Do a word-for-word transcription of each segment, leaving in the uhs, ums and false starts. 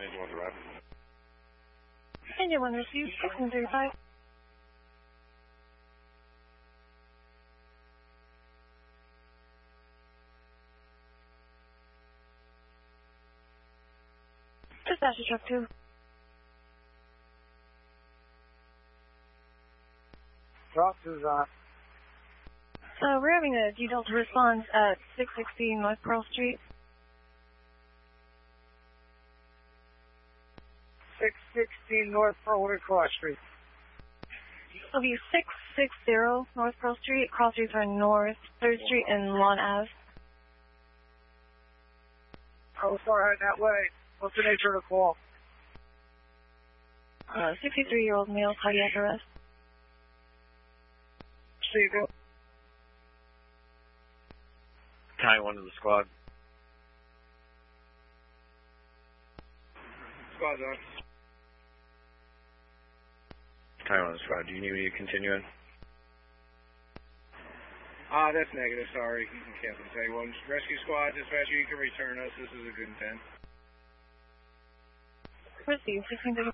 Anyone direct? Anyone received six one three five. Dispatcher truck two. Truck two's on. So we're having a D Delta response at six sixty North Pearl Street. six sixteen North Pearl Cross Street. It'll be six sixty North Pearl Street. Cross streets are North third Street and Lawn Ave. How far heading that way? What's the nature of the call? Uh, sixty-three-year-old male, cardiac arrest. Steve. Tie one to the squad. Squad's on. Tie one to the squad. Do you need me to continue in? Ah, uh, that's negative. Sorry. You can cancel Tie one. Rescue squad, dispatcher, you can return us. This is a good intent. Receive sixteen thirty.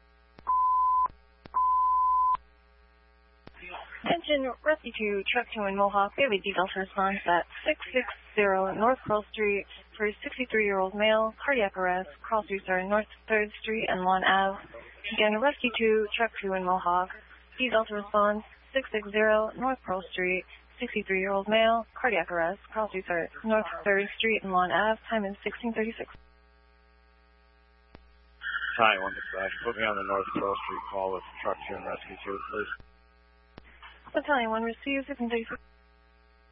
Attention, Rescue two, Truck two in Mohawk. We have a D Delta response at six sixty North Pearl Street for a sixty-three-year-old male, cardiac arrest. Cross streets are North third Street and Lawn Ave. Again, Rescue two, Truck two in Mohawk. D Delta response six sixty North Pearl Street, sixty-three-year-old male, cardiac arrest. Cross streets are North third Street and Lawn Ave. Time is sixteen thirty-six. Tie one to squad. Put me on the North Pearl Street call with Truck two and Rescue two, please. Battalion one received sixteen thirty-six.